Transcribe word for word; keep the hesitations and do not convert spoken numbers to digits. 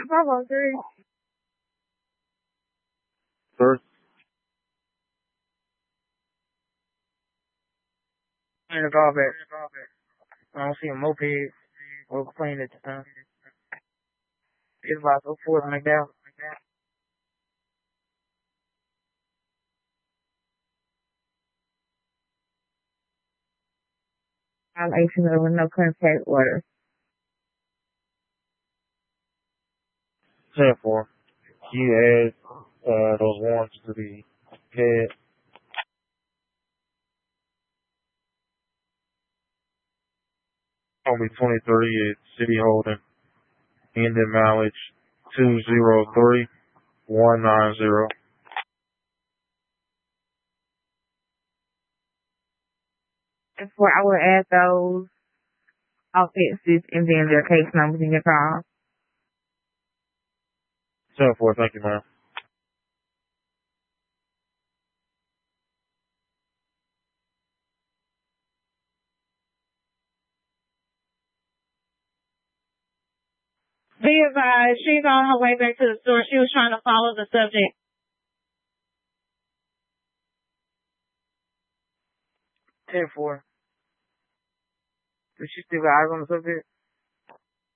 five oh three. Sir? In the garbage. I don't see a moped or plane at the time. It's about so forth like that. I'm eighteen with no contact order. ten four. You add uh, those warrants to the head. Only twenty-three at City Holding. Ending mileage two zero three one nine zero. Before I will add those offenses and then their case numbers in your call. ten four, thank you, ma'am. Be advised, she's on her way back to the store. She was trying to follow the subject. ten four. Did she still got eyes on the subject?